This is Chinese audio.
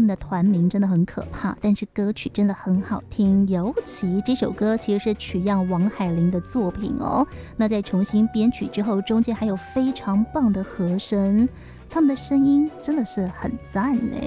们的团名真的很可怕，但是歌曲真的很好听，尤其这首歌其实是取样王海玲的作品哦。那在重新编曲之后，中间还有非常棒的和声，他们的声音真的是很赞呢。